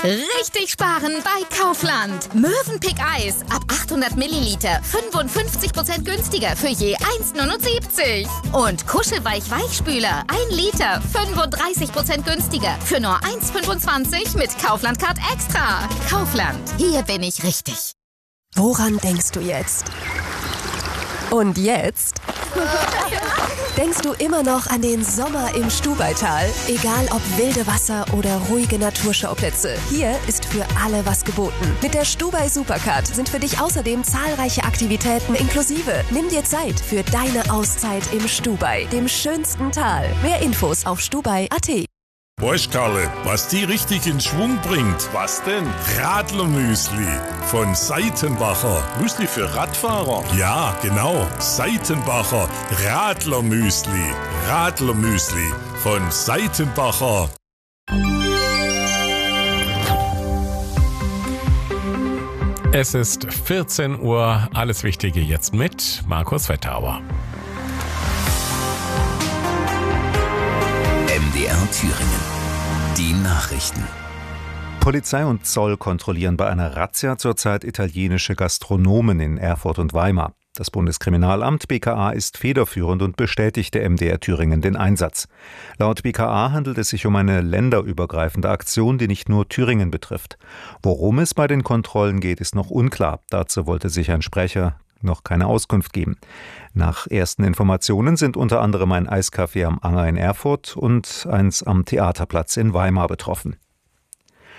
Richtig sparen bei Kaufland. Mövenpick Eis ab 800 Milliliter 55% günstiger für je 1,79. Und Kuschelweich-Weichspüler 1 Liter 35% günstiger für nur 1,25 mit Kaufland Card Extra. Kaufland, hier bin ich richtig. Woran denkst du jetzt? Und jetzt? Denkst du immer noch an den Sommer im Stubaital? Egal ob wilde Wasser oder ruhige Naturschauplätze, hier ist für alle was geboten. Mit der Stubai Supercard sind für dich außerdem zahlreiche Aktivitäten inklusive. Nimm dir Zeit für deine Auszeit im Stubai, dem schönsten Tal. Mehr Infos auf stubai.at. Weißt Karle, was die richtig in Schwung bringt? Was denn? Radlermüsli von Seitenbacher. Müsli für Radfahrer? Ja, genau. Seitenbacher Radlermüsli. Radlermüsli von Seitenbacher. Es ist 14 Uhr. Alles Wichtige jetzt mit Markus Wettauer. MDR Thüringen. Die Nachrichten. Polizei und Zoll kontrollieren bei einer Razzia zurzeit italienische Gastronomen in Erfurt und Weimar. Das Bundeskriminalamt BKA ist federführend und bestätigte MDR Thüringen den Einsatz. Laut BKA handelt es sich um eine länderübergreifende Aktion, die nicht nur Thüringen betrifft. Worum es bei den Kontrollen geht, ist noch unklar. Dazu wollte sich ein Sprecher noch keine Auskunft geben. Nach ersten Informationen sind unter anderem ein Eiscafé am Anger in Erfurt und eins am Theaterplatz in Weimar betroffen.